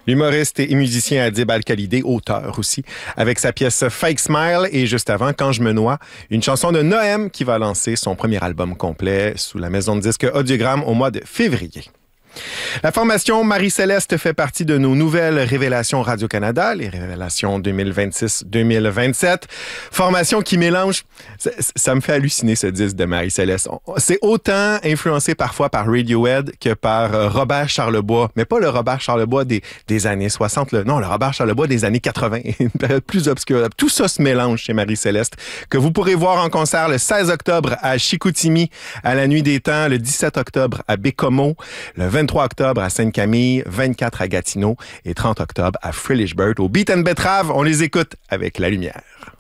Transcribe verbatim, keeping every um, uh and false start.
L'humoriste et musicien Adib Al-Khalidé, auteur aussi, avec sa pièce Fake Smile et juste avant Quand je me noie, une chanson de Noem qui va lancer son premier album complet sous la maison de disques Audiogramme au mois de février. La formation Marie-Céleste fait partie de nos nouvelles révélations Radio-Canada, les révélations deux mille vingt-six deux mille vingt-sept. Formation qui mélange... Ça, ça me fait halluciner, ce disque de Marie-Céleste. C'est autant influencé parfois par Radiohead que par Robert Charlebois, mais pas le Robert Charlebois des, des années soixante, le, non, le Robert Charlebois des années quatre-vingts, une période plus obscure. Tout ça se mélange chez Marie-Céleste, que vous pourrez voir en concert le seize octobre à Chicoutimi, à la Nuit des Temps, le dix-sept octobre à Bécomo, le vingt-trois octobre à Sainte-Camille, vingt-quatre à Gatineau et trente octobre à Frelichburg. Au Beat and Betrave, on les écoute avec La Lumière.